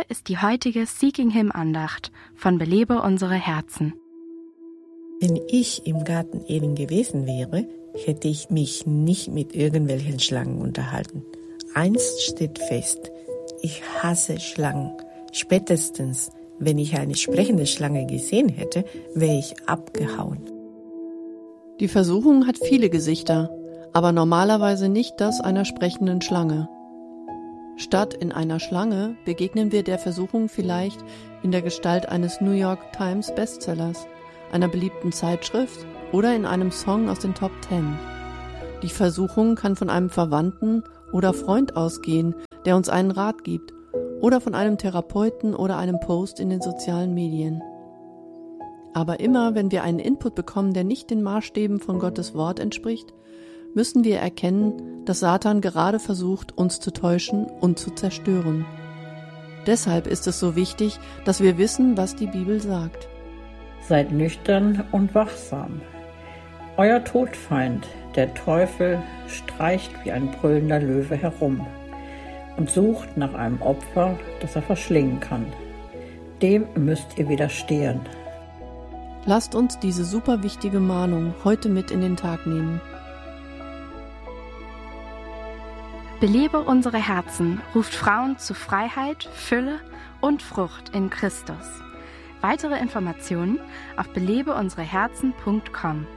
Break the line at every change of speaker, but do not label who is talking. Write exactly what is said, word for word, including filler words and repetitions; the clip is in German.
ist die heutige Seeking Him Andacht von Belebe unsere Herzen.
Wenn ich im Garten Eden gewesen wäre, hätte ich mich nicht mit irgendwelchen Schlangen unterhalten. Eins steht fest, ich hasse Schlangen. Spätestens, wenn ich eine sprechende Schlange gesehen hätte, wäre ich abgehauen.
Die Versuchung hat viele Gesichter, aber normalerweise nicht das einer sprechenden Schlange. Statt in einer Schlange begegnen wir der Versuchung vielleicht in der Gestalt eines New York Times Bestsellers, einer beliebten Zeitschrift oder in einem Song aus den Top Ten. Die Versuchung kann von einem Verwandten oder Freund ausgehen, der uns einen Rat gibt, oder von einem Therapeuten oder einem Post in den sozialen Medien. Aber immer, wenn wir einen Input bekommen, der nicht den Maßstäben von Gottes Wort entspricht, müssen wir erkennen, dass Satan gerade versucht, uns zu täuschen und zu zerstören. Deshalb ist es so wichtig, dass wir wissen, was die Bibel sagt.
Seid nüchtern und wachsam. Euer Todfeind, der Teufel, streicht wie ein brüllender Löwe herum und sucht nach einem Opfer, das er verschlingen kann. Dem müsst ihr widerstehen.
Lasst uns diese super wichtige Mahnung heute mit in den Tag nehmen.
Belebe unsere Herzen ruft Frauen zu Freiheit, Fülle und Frucht in Christus. Weitere Informationen auf belebe unsere herzen punkt com.